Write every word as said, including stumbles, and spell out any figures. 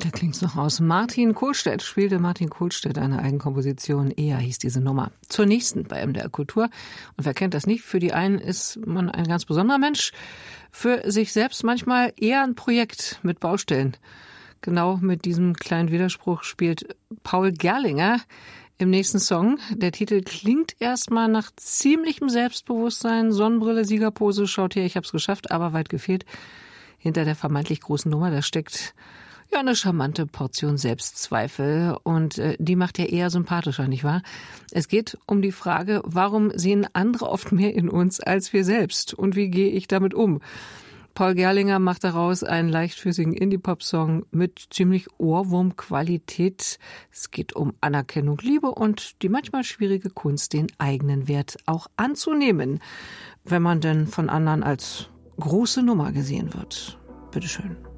Da klingt's noch aus. Martin Kohlstedt spielte Martin Kohlstedt eine Eigenkomposition. Eher hieß diese Nummer. Zur nächsten bei M D R Kultur. Und wer kennt das nicht? Für die einen ist man ein ganz besonderer Mensch. Für sich selbst manchmal eher ein Projekt mit Baustellen. Genau mit diesem kleinen Widerspruch spielt Paul Gerlinger im nächsten Song. Der Titel klingt erstmal nach ziemlichem Selbstbewusstsein. Sonnenbrille, Siegerpose, schaut her, ich hab's geschafft, aber weit gefehlt. Hinter der vermeintlich großen Nummer, da steckt ja eine charmante Portion Selbstzweifel und äh, die macht ja eher sympathischer, nicht wahr? Es geht um die Frage, warum sehen andere oft mehr in uns als wir selbst und wie gehe ich damit um? Paul Gerlinger macht daraus einen leichtfüßigen Indie-Pop-Song mit ziemlich Ohrwurmqualität. Es geht um Anerkennung, Liebe und die manchmal schwierige Kunst, den eigenen Wert auch anzunehmen, wenn man denn von anderen als große Nummer gesehen wird. Bitteschön.